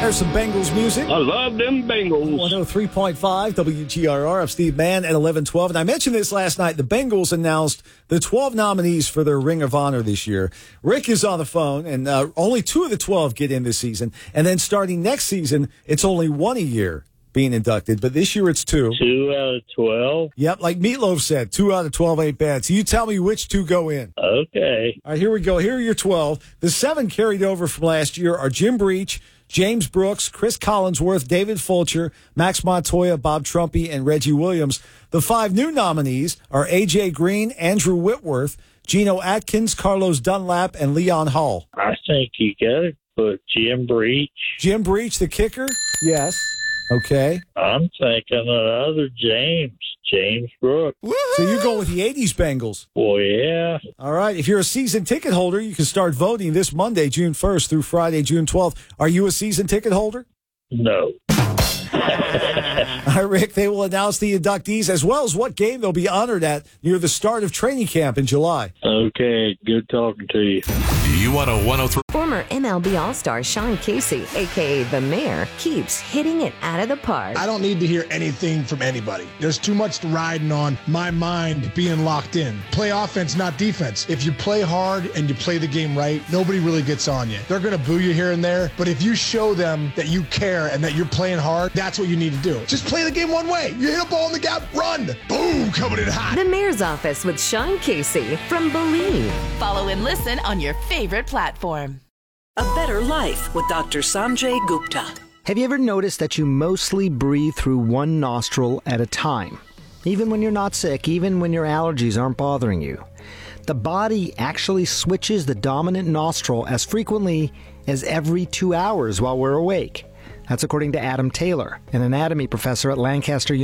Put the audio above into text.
There's some Bengals music. I love them Bengals. 103.5 WGRR. I'm Steve Mann at 11:12. And I mentioned this last night. The Bengals announced the 12 nominees for their Ring of Honor this year. Rick is on the phone, and only 2 of the 12 get in this season. And then starting next season, it's only 1 a year being inducted. But this year it's 2. 2 out of 12? Yep, like Meatloaf said, 2 out of 12 ain't bad. So you tell me which 2 go in. Okay. All right, here we go. Here are your 12. The 7 carried over from last year are Jim Breach, James Brooks, Chris Collinsworth, David Fulcher, Max Montoya, Bob Trumpy, and Reggie Williams. The 5 new nominees are A.J. Green, Andrew Whitworth, Geno Atkins, Carlos Dunlap, and Leon Hall. I think you got to put Jim Breach. Jim Breach, the kicker? Yes. Okay. I'm thinking another James Brooks. So you go with the 80s Bengals. Well, yeah. All right. If you're a season ticket holder, you can start voting this Monday, June 1st through Friday, June 12th. Are you a season ticket holder? No. All right, Rick, they will announce the inductees as well as what game they'll be honored at near the start of training camp in July. Okay, good talking to you. You want a 103? Former MLB All-Star Sean Casey, a.k.a. The Mayor, keeps hitting it out of the park. I don't need to hear anything from anybody. There's too much riding on my mind being locked in. Play offense, not defense. If you play hard and you play the game right, nobody really gets on you. They're going to boo you here and there, but if you show them that you care and that you're playing hard, that's what you need to do. Just play the game one way. You hit a ball in the gap, run. Boom, coming in hot. The Mayor's Office with Sean Casey from Believe. Follow and listen on your favorite platform. A Better Life with Dr. Sanjay Gupta. Have you ever noticed that you mostly breathe through one nostril at a time? Even when you're not sick, even when your allergies aren't bothering you. The body actually switches the dominant nostril as frequently as every 2 hours while we're awake. That's according to Adam Taylor, an anatomy professor at Lancaster University.